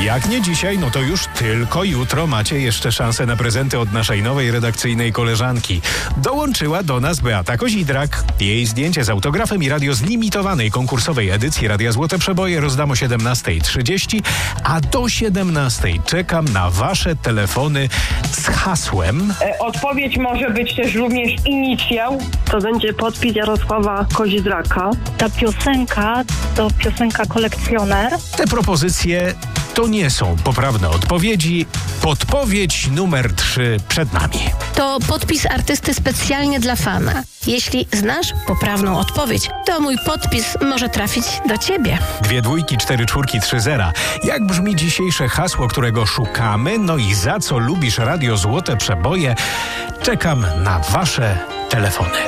Jak nie dzisiaj, no to już tylko jutro macie jeszcze szansę na prezenty od naszej nowej redakcyjnej koleżanki. Dołączyła do nas Beata Kozidrak. Jej zdjęcie z autografem i radio z limitowanej konkursowej edycji Radia Złote Przeboje rozdam o 17:30, a do 17:00 czekam na wasze telefony z hasłem. Odpowiedź może być też również inicjał. To będzie podpis Jarosława Kozidraka. Ta piosenka to piosenka Kolekcjoner. Te propozycje to nie są poprawne odpowiedzi. Podpowiedź numer 3 przed nami. To podpis artysty specjalnie dla fana. Jeśli znasz poprawną odpowiedź, to mój podpis może trafić do ciebie. 2 dwójki, 4 czwórki, 3 zera. Jak brzmi dzisiejsze hasło, którego szukamy? No i za co lubisz Radio Złote Przeboje? Czekam na wasze telefony.